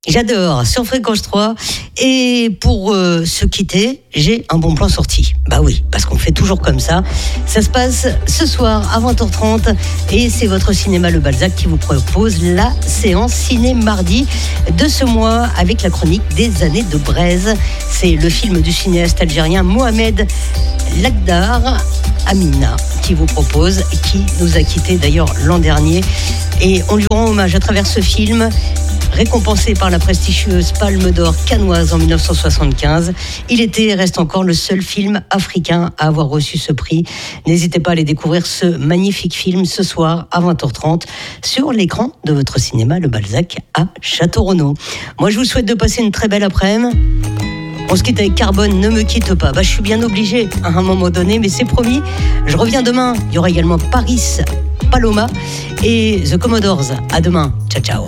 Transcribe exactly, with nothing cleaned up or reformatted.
J'adore, sur Fréquence trois. Et pour euh, se quitter, j'ai un bon plan sorti. Bah oui, parce qu'on fait toujours comme ça. Ça se passe ce soir à vingt heures trente et c'est votre cinéma Le Balzac qui vous propose la séance ciné mardi de ce mois avec la chronique des années de Braise. C'est le film du cinéaste algérien Mohamed Lagdar Amina qui vous propose et qui nous a quittés d'ailleurs l'an dernier. Et on lui rend hommage à travers ce film. Récompensé par la prestigieuse Palme d'Or cannoise en dix-neuf cent soixante-quinze, il était et reste encore le seul film africain à avoir reçu ce prix. N'hésitez pas à aller découvrir ce magnifique film ce soir à vingt heures trente sur l'écran de votre cinéma Le Balzac à Château-Renaud. Moi, je vous souhaite de passer une très belle après-midi. On se quitte avec Carbone, ne me quitte pas. Bah, je suis bien obligé à un moment donné, mais c'est promis. Je reviens demain. Il y aura également Paris Paloma et The Commodores. À demain. Ciao, ciao.